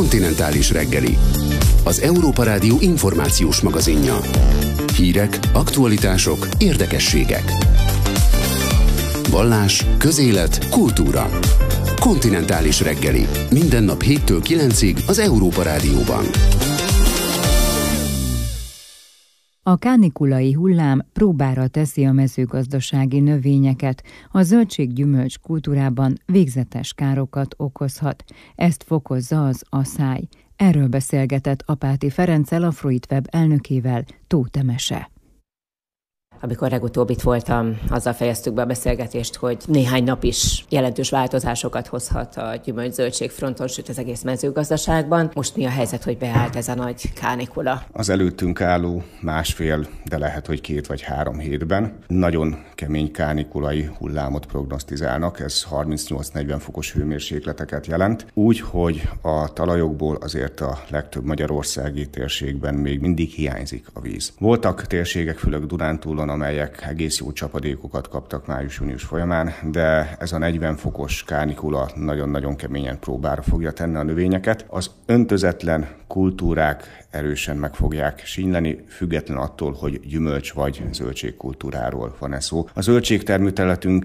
Kontinentális reggeli. Az Európa Rádió információs magazinja. Hírek, aktualitások, érdekességek. Vallás, közélet, kultúra. Kontinentális reggeli. Minden nap 7-től 9-ig az Európa Rádióban. A kánikulai hullám próbára teszi a mezőgazdasági növényeket, a zöldség-gyümölcs kultúrában végzetes károkat okozhat. Ezt fokozza az aszály. Erről beszélgetett Apáti Ferenccel, a Fruitweb elnökével, Tóth Emese. Amikor legutóbb itt voltam, azzal fejeztük be a beszélgetést, hogy néhány nap is jelentős változásokat hozhat a gyümölcs-zöldség fronton, sőt az egész mezőgazdaságban. Most mi a helyzet, hogy beállt ez a nagy kánikula? Az előttünk álló másfél, de lehet, hogy 2 vagy 3 hétben nagyon kemény kánikulai hullámot prognosztizálnak. Ez 38-40 fokos hőmérsékleteket jelent. Úgy, hogy a talajokból azért a legtöbb magyarországi térségben még mindig hiányzik a víz. Voltak térségek, főleg Dunántúlon, amelyek egész jó csapadékokat kaptak május-június folyamán, de ez a 40 fokos kánikula nagyon-nagyon keményen próbára fogja tenni a növényeket. Az öntözetlen kultúrák erősen meg fogják sínyleni, független attól, hogy gyümölcs vagy zöldségkultúráról van-e szó. A zöldségtermőterületünk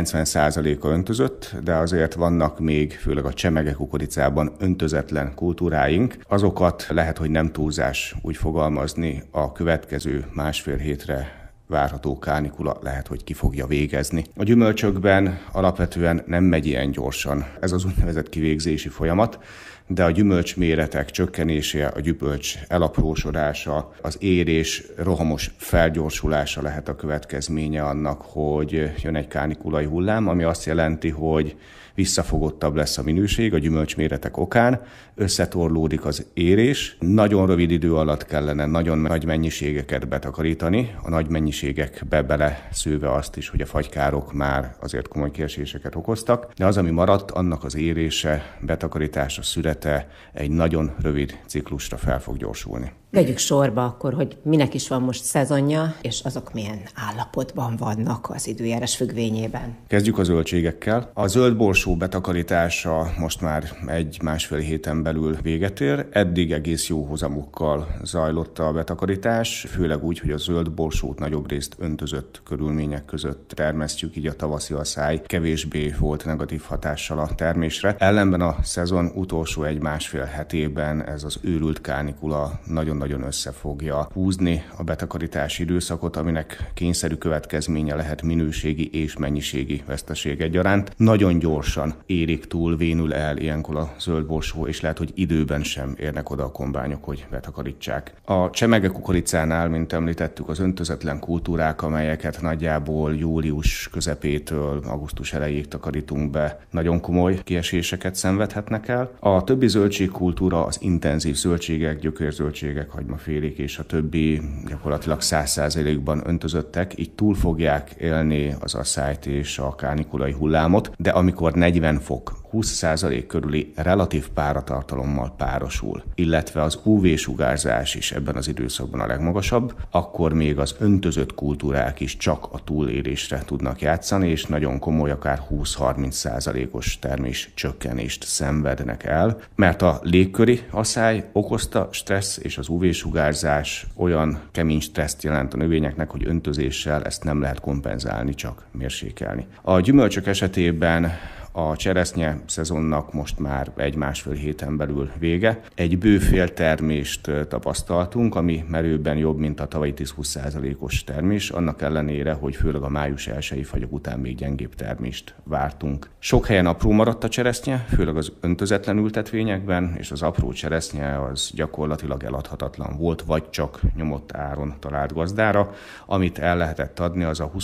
90%-a öntözött, de azért vannak még, főleg a csemege kukoricában öntözetlen kultúráink. Azokat lehet, hogy nem túlzás úgy fogalmazni, a következő másfél hétre várható kánikula lehet, hogy ki fogja végezni. A gyümölcsökben alapvetően nem megy ilyen gyorsan ez az úgynevezett kivégzési folyamat, de a gyümölcs méretek csökkenése, a gyümölcs elaprósodása, az érés rohamos felgyorsulása lehet a következménye annak, hogy jön egy kánikulai hullám, ami azt jelenti, hogy visszafogottabb lesz a minőség a gyümölcsméretek okán, összetorlódik az érés, nagyon rövid idő alatt kellene nagyon nagy mennyiségeket betakarítani, a nagy mennyiségekbe beleszőve azt is, hogy a fagykárok már azért komoly kieséseket okoztak, de az, ami maradt, annak az érése, betakarítása, szürete egy nagyon rövid ciklusra fel fog gyorsulni. Vegyük sorba akkor, hogy minek is van most szezonja, és azok milyen állapotban vannak az időjárás függvényében. Kezdjük a zöldségekkel. A zöldborsó betakarítása most már 1-1,5 héten belül véget ér. Eddig egész jó hozamokkal zajlott a betakarítás, főleg úgy, hogy a zöldborsót nagyobb részt öntözött körülmények között termesztjük, így a tavaszi aszály kevésbé volt negatív hatással a termésre. Ellenben a szezon utolsó 1-1,5 hetében ez az őrült kánikula nagyon össze fogja húzni a betakarítási időszakot, aminek kényszerű következménye lehet minőségi és mennyiségi veszteség egyaránt. Nagyon gyorsan érik túl, vénül el ilyenkor a zöldborsó, és lehet, hogy időben sem érnek oda a kombányok, hogy betakarítsák. A csemege kukoricánál, mint említettük, az öntözetlen kultúrák, amelyeket nagyjából július közepétől augusztus elejéig takarítunk be, nagyon komoly kieséseket szenvedhetnek el. A többi zöldségkultúra, az intenzív zöldségek, gyökérzöldségek, hagymafélék és a többi gyakorlatilag 100%-ban öntözöttek, így túl fogják élni az aszályt és a kánikulai hullámot, de amikor 40 fok, 20% körüli relatív páratartalommal párosul, illetve az UV-sugárzás is ebben az időszakban a legmagasabb, akkor még az öntözött kultúrák is csak a túlélésre tudnak játszani, és nagyon komoly, akár 20-30%-os termés csökkenést szenvednek el, mert a légköri aszály okozta stressz és az UV-sugárzás olyan kemény stresszt jelent a növényeknek, hogy öntözéssel ezt nem lehet kompenzálni, csak mérsékelni. A gyümölcsök esetében a cseresznye szezonnak most már 1-1,5 héten belül vége. Egy bő féltermést tapasztaltunk, ami merőben jobb, mint a tavalyi 10-20%-os termés, annak ellenére, hogy főleg a május 1-i fagyok után még gyengébb termést vártunk. Sok helyen apró maradt a cseresznye, főleg az öntözetlen ültetvényekben, és az apró cseresznye az gyakorlatilag eladhatatlan volt, vagy csak nyomott áron talált gazdára. Amit el lehetett adni, az a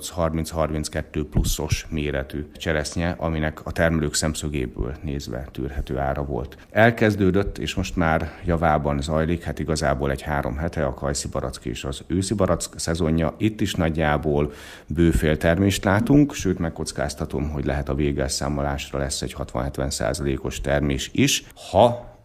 28-30-32 pluszos méretű cseresznye, aminek a termelők szemszögéből nézve tűrhető ára volt. Elkezdődött, és most már javában zajlik, hát igazából egy 3 hete a kajszibarack és az őszibarack szezonja. Itt is nagyjából bőfél termést látunk, sőt megkockáztatom, hogy lehet a végelszámolásra lesz egy 60-70%-os termés is, ha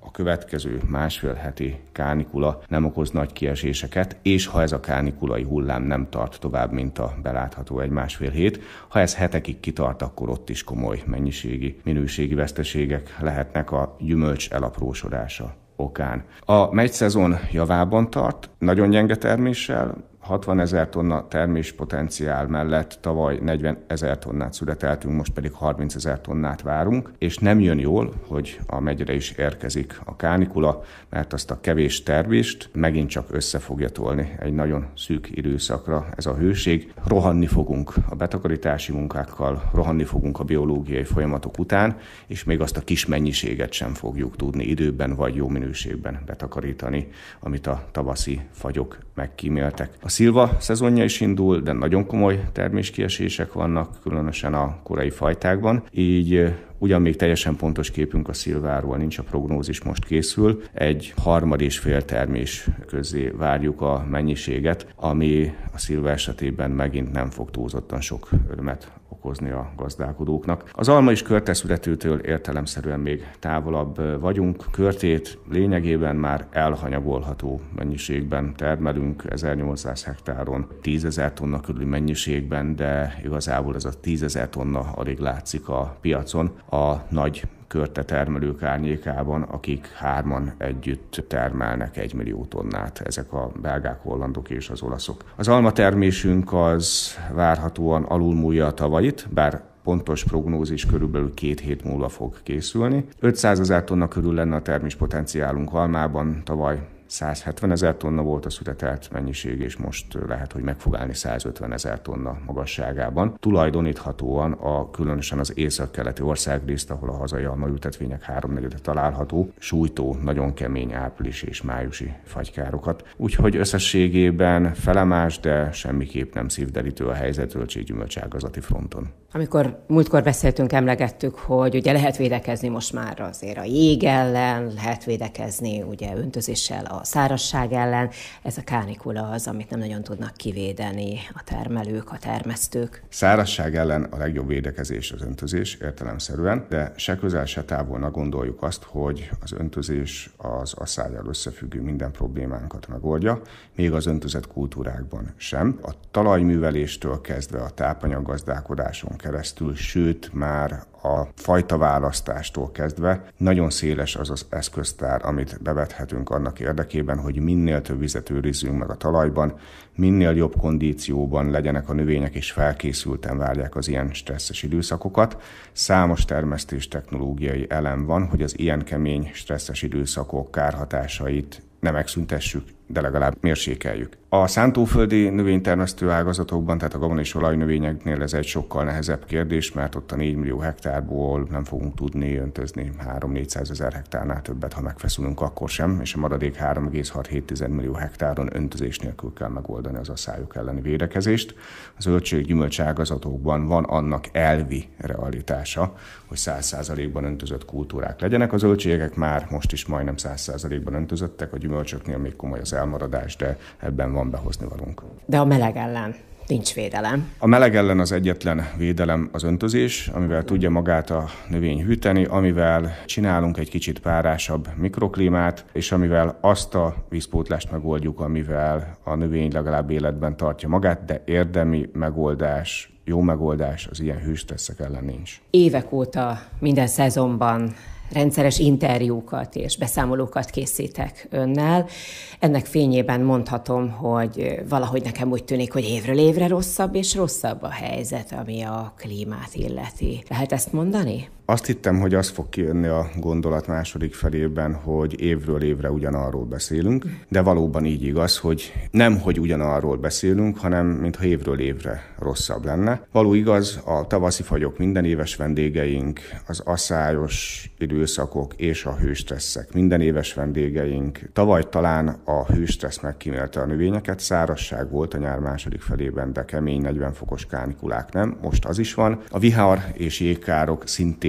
a következő másfél heti kánikula nem okoz nagy kieséseket, és ha ez a kánikulai hullám nem tart tovább, mint a belátható egy-másfél hét, ha ez hetekig kitart, akkor ott is komoly mennyiségi, minőségi veszteségek lehetnek a gyümölcs elaprósodása okán. A megyszezon javában tart, nagyon gyenge terméssel, 60 000 tonna terméspotenciál mellett tavaly 40 000 tonnát születeltünk, most pedig 30 000 tonnát várunk, és nem jön jól, hogy a megyre is érkezik a kánikula, mert azt a kevés termést megint csak össze fogja tolni egy nagyon szűk időszakra ez a hőség. Rohanni fogunk a betakarítási munkákkal, rohanni fogunk a biológiai folyamatok után, és még azt a kis mennyiséget sem fogjuk tudni időben vagy jó minőségben betakarítani, amit a tavaszi fagyok megkíméltek. A szilva szezonja is indul, de nagyon komoly terméskiesések vannak, különösen a korai fajtákban, így ugyan még teljesen pontos képünk a szilváról nincs, a prognózis most készül, egy harmad és fél termés közé várjuk a mennyiséget, ami a szilva esetében megint nem fog túlzottan sok örömet okozni a gazdálkodóknak. Az alma és körteszületőtől értelemszerűen még távolabb vagyunk. Körtét lényegében már elhanyagolható mennyiségben termelünk, 1800 hektáron 10 000 tonna körüli mennyiségben, de igazából ez a 10 000 tonna alig látszik a piacon. A nagy körtetermelők árnyékában, akik hárman együtt termelnek 1 millió tonnát, ezek a belgák, hollandok és az olaszok. Az almatermésünk az várhatóan alulmúlja a tavalyit, bár pontos prognózis körülbelül 2 hét múlva fog készülni. 500 000 tonna körül lenne a terméspotenciálunk almában, tavaly 170 000 tonna volt a születelt mennyiség, és most lehet, hogy meg fog állni 150 000 tonna magasságában. Tulajdoníthatóan különösen az északkeleti országrészt, ahol a hazai almaültetvények 3/4 található, sújtó, nagyon kemény április és májusi fagykárokat. Úgyhogy összességében felemás, de semmiképp nem szívderítő a helyzet zöldséggyümölcs ágazati fronton. Amikor múltkor beszéltünk, emlegettük, hogy ugye lehet védekezni most már azért a jég ellen, lehet védekezni ugye öntözéssel a szárazság ellen. Ez a kánikula az, amit nem nagyon tudnak kivédeni a termelők, a termesztők. Szárazság ellen a legjobb védekezés az öntözés értelemszerűen, de se közel, se távolnak gondoljuk azt, hogy az öntözés az asszállyal összefüggő minden problémánkat megoldja, még az öntözett kultúrákban sem. A talajműveléstől kezdve a tápanyaggazdálkodáson keresztül, sőt már a fajtaválasztástól kezdve nagyon széles az az eszköztár, amit bevethetünk annak érdekében, hogy minél több vizet őrizzünk meg a talajban, minél jobb kondícióban legyenek a növények, és felkészülten várják az ilyen stresszes időszakokat. Számos termesztés technológiai elem van, hogy az ilyen kemény stresszes időszakok kárhatásait nem megszüntessük, de legalább mérsékeljük. A szántóföldi növénytermesztő ágazatokban, tehát a gabona és olajnövényeknél ez egy sokkal nehezebb kérdés, mert ott a 4 millió hektárból nem fogunk tudni öntözni 300-400 000 hektárnál többet, ha megfeszülünk, akkor sem, és a maradék 3,6-7 millió hektáron öntözés nélkül kell megoldani az asszályok elleni védekezést. A zöldséggyümölcs ágazatokban van annak elvi realitása, hogy 100%-ban öntözött kultúrák legyenek. A zöldségek már most is majdnem 100%-ban öntözöttek, a gyümölcsöknél még komoly az elmaradás, de ebben van behozni valunk. De a meleg ellen nincs védelem. A meleg ellen az egyetlen védelem az öntözés, amivel tudja magát a növény hűteni, amivel csinálunk egy kicsit párásabb mikroklímát, és amivel azt a vízpótlást megoldjuk, amivel a növény legalább életben tartja magát, de érdemi megoldás, jó megoldás az ilyen hőstresszek ellen nincs. Évek óta minden szezonban rendszeres interjúkat és beszámolókat készítek önnel. Ennek fényében mondhatom, hogy valahogy nekem úgy tűnik, hogy évről évre rosszabb és rosszabb a helyzet, ami a klímát illeti. Lehet ezt mondani? Azt hittem, hogy az fog kijönni a gondolat második felében, hogy évről évre ugyanarról beszélünk, de valóban így igaz, hogy nem, hogy ugyanarról beszélünk, hanem mintha évről évre rosszabb lenne. Való igaz, a tavaszi fagyok minden éves vendégeink, az asszályos időszakok és a hőstresszek minden éves vendégeink. Tavaly talán a hőstressz megkímélte a növényeket, szárazság volt a nyár második felében, de kemény 40 fokos kánikulák nem, most az is van. A vihar és jégkárok szintén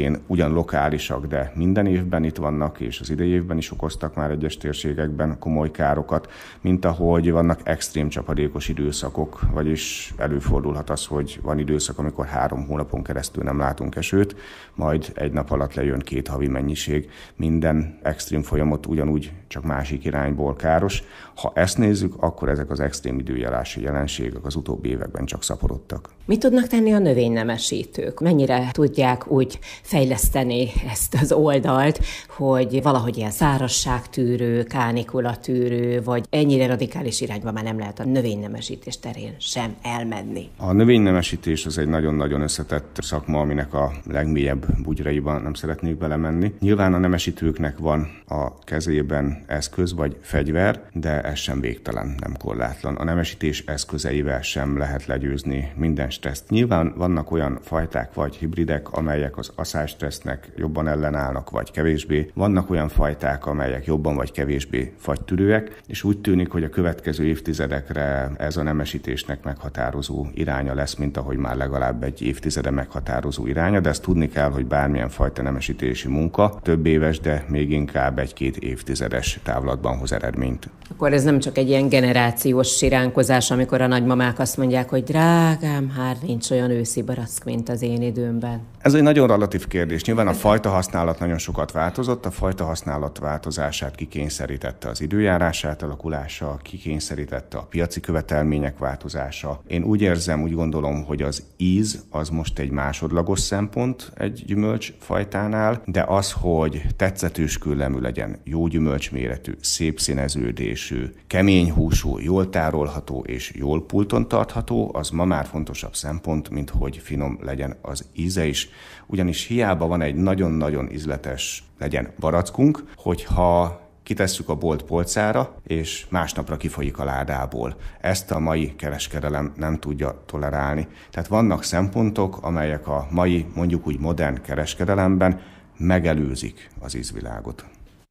szintén ugyan lokálisak, de minden évben itt vannak, és az idei évben is okoztak már egyes térségekben komoly károkat, mint ahogy vannak extrém csapadékos időszakok, vagyis előfordulhat az, hogy van időszak, amikor 3 hónapon keresztül nem látunk esőt, majd egy nap alatt lejön 2 havi mennyiség. Minden extrém folyamat ugyanúgy csak másik irányból káros. Ha ezt nézzük, akkor ezek az extrém időjárási jelenségek az utóbbi években csak szaporodtak. Mit tudnak tenni a növénynemesítők? Mennyire tudják úgy fejleszteni ezt az oldalt, hogy valahogy ilyen szárazságtűrő, kánikulatűrő, vagy ennyire radikális irányba már nem lehet a növénynemesítés terén sem elmenni? A növénynemesítés az egy nagyon-nagyon összetett szakma, aminek a legmélyebb bugyraiban nem szeretnék belemenni. Nyilván a nemesítőknek van a kezében eszköz vagy fegyver, de ez sem végtelen, nem korlátlan. A nemesítés eszközeivel sem lehet legyőzni minden stresszt. Nyilván vannak olyan fajták vagy hibridek, amelyek az asszálystressznek jobban ellenállnak, vagy kevésbé. Vannak olyan fajták, amelyek jobban vagy kevésbé fagytűrőek, és úgy tűnik, hogy a következő évtizedekre ez a nemesítésnek meghatározó iránya lesz, mint ahogy már legalább egy évtizede meghatározó iránya, de ezt tudni kell, hogy bármilyen fajta nemesítési munka több éves, de még inkább 1-2 évtizedes távlatban hoz eredményt. Akkor ez nem csak egy ilyen generációs siránkozás, amikor a nagymamák azt mondják, hogy drágám, hát nincs olyan őszi barack, mint az én időmben. Ez egy nagyon relatív kérdés. Nyilván a fajta használat nagyon sokat változott, a fajta használat változását kikényszerítette az időjárás átalakulása, kikényszerítette a piaci követelmények változása. Én úgy érzem, úgy gondolom, hogy az íz az most egy másodlagos szempont egy gyümölcsfajtánál, de az, hogy tetszetős küllemű legyen, jó gyümölcsméretű, szép színeződésű, kemény húsú, jól tárolható és jól pulton tartható, az ma már fontosabb szempont, mint hogy finom legyen az íze is. Ugyanis hiába van egy nagyon-nagyon ízletes legyen barackunk, hogyha kitesszük a bolt polcára, és másnapra kifolyik a ládából. Ezt a mai kereskedelem nem tudja tolerálni. Tehát vannak szempontok, amelyek a mai, mondjuk úgy modern kereskedelemben megelőzik az ízvilágot.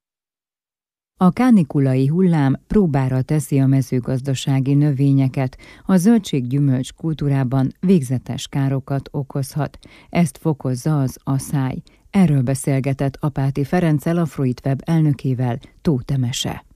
A kánikulai hullám próbára teszi a mezőgazdasági növényeket, a zöldség-gyümölcs kultúrában végzetes károkat okozhat. Ezt fokozza az asszály. Erről beszélgetett Apáti Ferenccel, a Fruitweb elnökével, Tóth Emese.